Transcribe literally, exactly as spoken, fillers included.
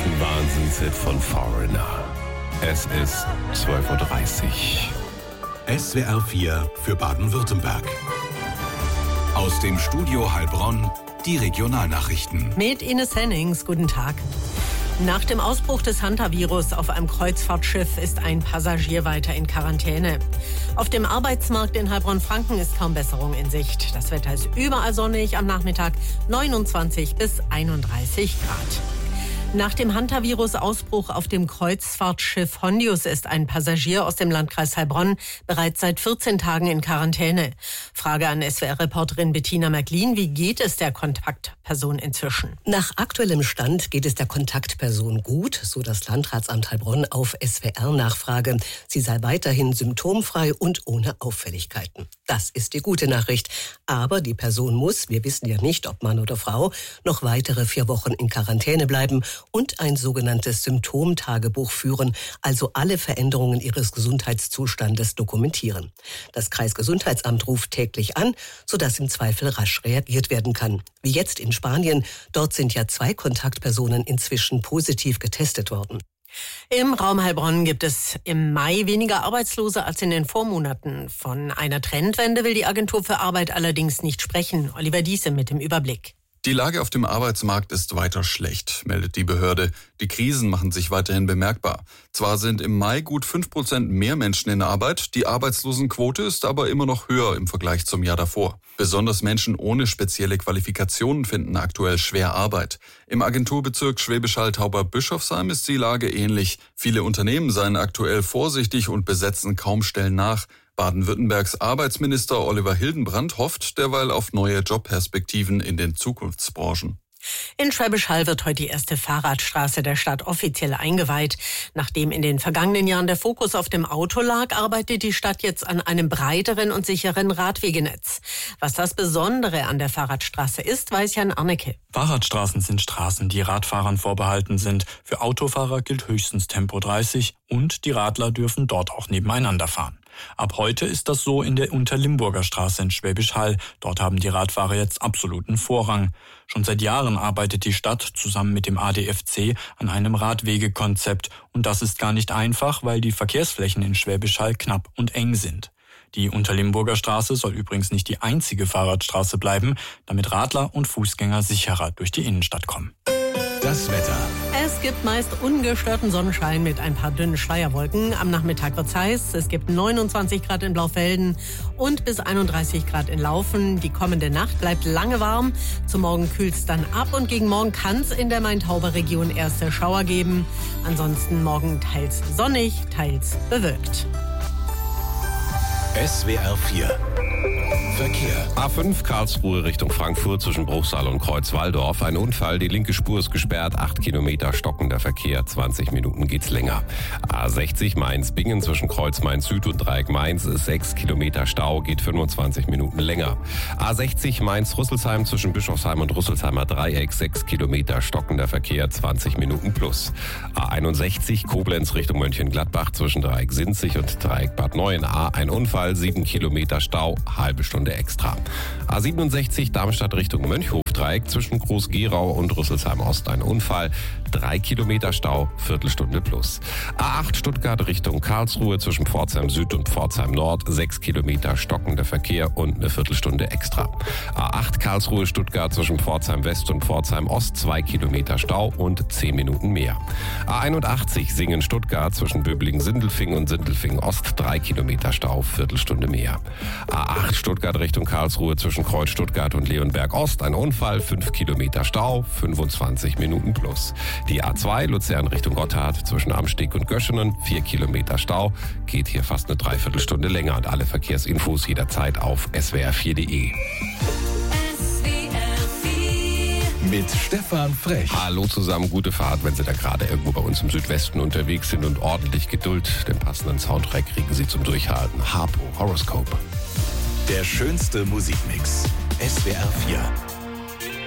ein Wahnsinnshit von Foreigner. Es ist zwölf Uhr dreißig. S W R vier für Baden-Württemberg. Aus dem Studio Heilbronn die Regionalnachrichten. Mit Ines Hennings, guten Tag. Nach dem Ausbruch des Hantavirus auf einem Kreuzfahrtschiff ist ein Passagier weiter in Quarantäne. Auf dem Arbeitsmarkt in Heilbronn-Franken ist kaum Besserung in Sicht. Das Wetter ist überall sonnig, am Nachmittag neunundzwanzig bis einunddreißig Grad. Nach dem Hantavirus-Ausbruch auf dem Kreuzfahrtschiff Hondius ist ein Passagier aus dem Landkreis Heilbronn bereits seit vierzehn Tagen in Quarantäne. Frage an S W R-Reporterin Bettina Märklin: Wie geht es der Kontaktperson inzwischen? Nach aktuellem Stand geht es der Kontaktperson gut, so das Landratsamt Heilbronn auf S W R-Nachfrage. Sie sei weiterhin symptomfrei und ohne Auffälligkeiten. Das ist die gute Nachricht. Aber die Person muss, wir wissen ja nicht, ob Mann oder Frau, noch weitere vier Wochen in Quarantäne bleiben und ein sogenanntes Symptomtagebuch führen, also alle Veränderungen ihres Gesundheitszustandes dokumentieren. Das Kreisgesundheitsamt ruft täglich an, sodass im Zweifel rasch reagiert werden kann. Wie jetzt in Spanien, dort sind ja zwei Kontaktpersonen inzwischen positiv getestet worden. Im Raum Heilbronn gibt es im Mai weniger Arbeitslose als in den Vormonaten. Von einer Trendwende will die Agentur für Arbeit allerdings nicht sprechen. Oliver Diese mit dem Überblick. Die Lage auf dem Arbeitsmarkt ist weiter schlecht, meldet die Behörde. Die Krisen machen sich weiterhin bemerkbar. Zwar sind im Mai gut fünf Prozent mehr Menschen in Arbeit, die Arbeitslosenquote ist aber immer noch höher im Vergleich zum Jahr davor. Besonders Menschen ohne spezielle Qualifikationen finden aktuell schwer Arbeit. Im Agenturbezirk Schwäbisch Hall-Tauber-Bischofsheim ist die Lage ähnlich. Viele Unternehmen seien aktuell vorsichtig und besetzen kaum Stellen nach. Baden-Württembergs Arbeitsminister Oliver Hildenbrand hofft derweil auf neue Jobperspektiven in den Zukunftsbranchen. In Schwäbisch Hall wird heute die erste Fahrradstraße der Stadt offiziell eingeweiht. Nachdem in den vergangenen Jahren der Fokus auf dem Auto lag, arbeitet die Stadt jetzt an einem breiteren und sicheren Radwegenetz. Was das Besondere an der Fahrradstraße ist, weiß Jan Arnecke. Fahrradstraßen sind Straßen, die Radfahrern vorbehalten sind. Für Autofahrer gilt höchstens Tempo dreißig und die Radler dürfen dort auch nebeneinander fahren. Ab heute ist das so in der Unterlimburger Straße in Schwäbisch Hall. Dort haben die Radfahrer jetzt absoluten Vorrang. Schon seit Jahren arbeitet die Stadt zusammen mit dem A D F C an einem Radwegekonzept. Und das ist gar nicht einfach, weil die Verkehrsflächen in Schwäbisch Hall knapp und eng sind. Die Unterlimburger Straße soll übrigens nicht die einzige Fahrradstraße bleiben, damit Radler und Fußgänger sicherer durch die Innenstadt kommen. Das Wetter. Es gibt meist ungestörten Sonnenschein mit ein paar dünnen Schleierwolken. Am Nachmittag wird's heiß. Es gibt neunundzwanzig Grad in Blaufelden und bis einunddreißig Grad in Laufen. Die kommende Nacht bleibt lange warm. Zum Morgen kühlt's dann ab und gegen Morgen kann's in der Main-Tauber-Region erste Schauer geben. Ansonsten morgen teils sonnig, teils bewölkt. S W R vier. Verkehr. A fünf Karlsruhe Richtung Frankfurt zwischen Bruchsal und Kreuzwaldorf. Ein Unfall, die linke Spur ist gesperrt, acht Kilometer stockender Verkehr, zwanzig Minuten geht's länger. A sechzig Mainz-Bingen zwischen Kreuz Mainz-Süd und Dreieck Mainz, sechs Kilometer Stau, geht fünfundzwanzig Minuten länger. A sechzig Mainz-Rüsselsheim zwischen Bischofsheim und Rüsselsheimer Dreieck, sechs Kilometer stockender Verkehr, zwanzig Minuten plus. A einundsechzig Koblenz Richtung Mönchengladbach zwischen Dreieck Sinzig und Dreieck Bad Neuenahr, ein Unfall, sieben Kilometer Stau, halbe Stunde extra. A siebenundsechzig Darmstadt Richtung Mönchhof-Dreieck zwischen Groß-Gerau und Rüsselsheim-Ost ein Unfall. Drei Kilometer Stau, Viertelstunde plus. A acht Stuttgart Richtung Karlsruhe zwischen Pforzheim Süd und Pforzheim Nord. Sechs Kilometer stockender Verkehr und eine Viertelstunde extra. A acht Karlsruhe Stuttgart zwischen Pforzheim West und Pforzheim Ost. Zwei Kilometer Stau und zehn Minuten mehr. A einundachtzig Singen Stuttgart zwischen Böblingen-Sindelfingen und Sindelfingen Ost. Drei Kilometer Stau, Viertelstunde mehr. A acht Stuttgart Richtung Karlsruhe zwischen Kreuz Stuttgart und Leonberg Ost. Ein Unfall, fünf Kilometer Stau, fünfundzwanzig Minuten plus. Die A zwei Luzern Richtung Gotthard zwischen Amsteg und Göschenen, vier Kilometer Stau, geht hier fast eine Dreiviertelstunde länger. Und alle Verkehrsinfos jederzeit auf s w r vier punkt d e. Mit Stefan Frech. Hallo zusammen, gute Fahrt, wenn Sie da gerade irgendwo bei uns im Südwesten unterwegs sind und ordentlich Geduld. Den passenden Soundtrack kriegen Sie zum Durchhalten. Harpo Horoscope. Der schönste Musikmix. S W R vier.